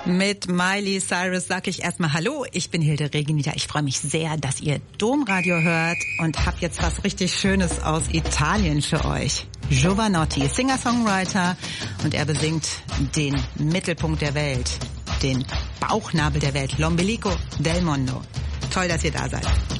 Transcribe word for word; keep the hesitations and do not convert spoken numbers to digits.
Mit Miley Cyrus sage ich erstmal Hallo, ich bin Hilde Regenita. Ich freue mich sehr, dass ihr Domradio hört und habe jetzt was richtig Schönes aus Italien für euch. Jovanotti, Singer-Songwriter, und er besingt den Mittelpunkt der Welt, den Bauchnabel der Welt, l'ombelico del mondo. Toll, dass ihr da seid.